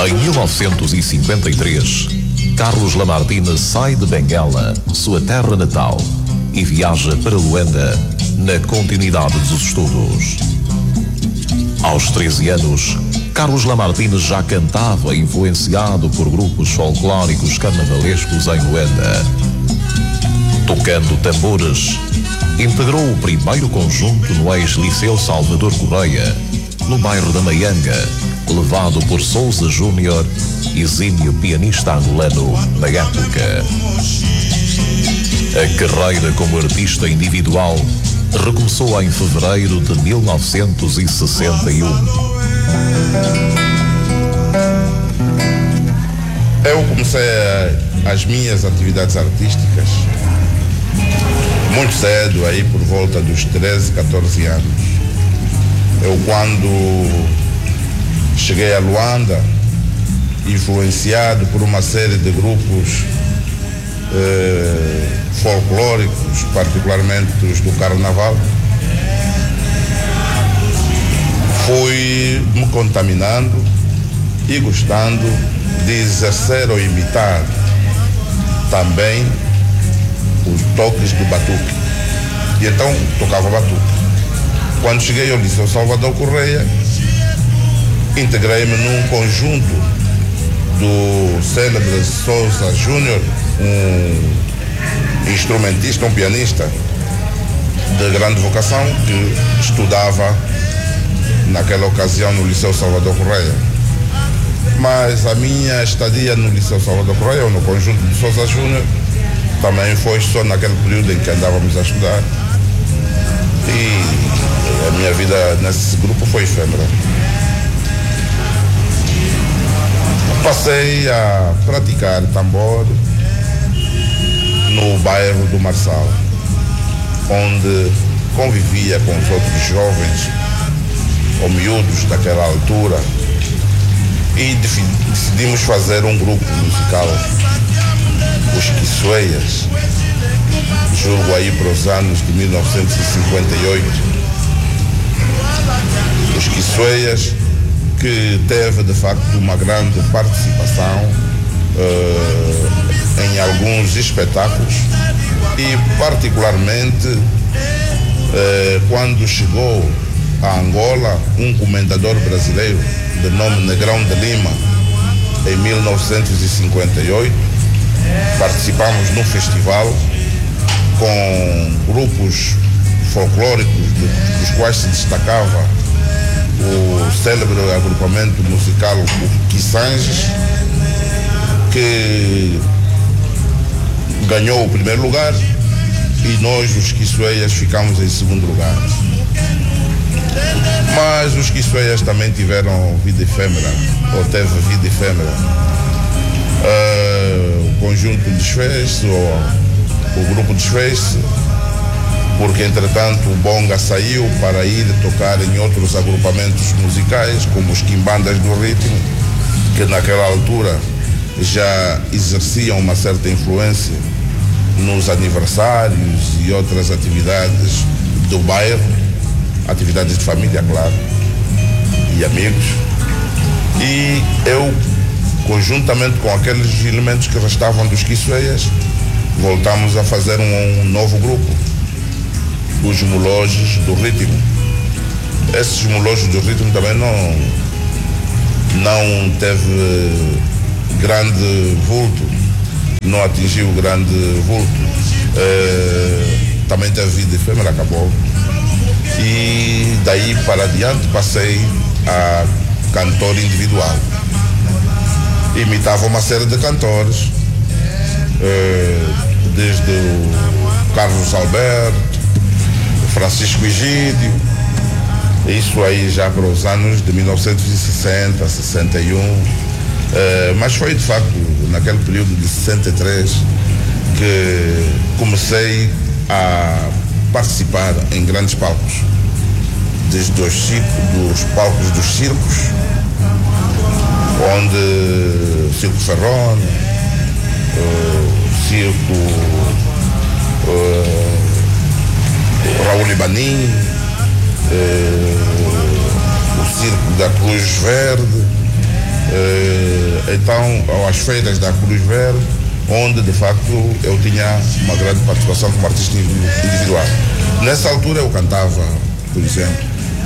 Em 1953, Carlos Lamartine sai de Benguela, sua terra natal, e viaja para Luanda, na continuidade dos estudos. Aos 13 anos, Carlos Lamartine já cantava, influenciado por grupos folclóricos carnavalescos em Luanda. Tocando tambores, integrou o primeiro conjunto no ex-Liceu Salvador Correia, no bairro da Maianga, levado por Sousa Júnior, exímio pianista angolano na época. A carreira como artista individual recomeçou em fevereiro de 1961. Eu comecei as minhas atividades artísticas muito cedo, aí por volta dos 13, 14 anos. Eu, quando cheguei a Luanda, influenciado por uma série de grupos folclóricos, particularmente os do carnaval, fui me contaminando e gostando de exercer ou imitar também os toques do batuque. E então tocava batuque. Quando cheguei ao Liceu Salvador Correia, integrei-me num conjunto do célebre Sousa Júnior, um instrumentista, um pianista de grande vocação, que estudava naquela ocasião no Liceu Salvador Correia. Mas a minha estadia no Liceu Salvador Correia, ou no conjunto de Sousa Júnior, também foi só naquele período em que andávamos a estudar. E a minha vida nesse grupo foi efêmera. Passei a praticar tambor no bairro do Marçal, onde convivia com os outros jovens ou miúdos daquela altura, e decidimos fazer um grupo musical, os Quiçueias, julgo aí para os anos de 1958. Os Quiçueias, que teve de facto uma grande participação em alguns espetáculos, e particularmente quando chegou a Angola um comendador brasileiro de nome Negrão de Lima, em 1958, participamos num festival com grupos folclóricos, dos quais se destacava o célebre agrupamento musical Quiçanges, que ganhou o primeiro lugar, e nós, os Quiçueias, ficamos em segundo lugar. Mas os Quiçueias também tiveram vida efêmera, ou teve vida efêmera. O conjunto desfez-se, ou o grupo desfez-se, porque entretanto o Bonga saiu para ir tocar em outros agrupamentos musicais, como os Quimbandas do Ritmo, que naquela altura já exerciam uma certa influência nos aniversários e outras atividades do bairro, atividades de família, claro, e amigos. E eu, conjuntamente com aqueles elementos que restavam dos Quiçueias, voltamos a fazer um novo grupo, os Molojos do Ritmo. Esses Molojos do Ritmo também não teve grande vulto, não atingiu grande vulto. Também teve vida efêmera, acabou. E daí para adiante passei a cantor individual. Imitava uma série de cantores, desde o Carlos Alberto, Francisco Egídio, isso aí já para os anos de 1960, 61, mas foi de facto naquele período de 63 que comecei a participar em grandes palcos, desde os palcos dos circos, onde Circo Ferrone, Circo Raul Ibanim, o Circo da Cruz Verde, Então, às feiras da Cruz Verde, onde de facto eu tinha uma grande participação como artista individual. Nessa altura eu cantava, por exemplo,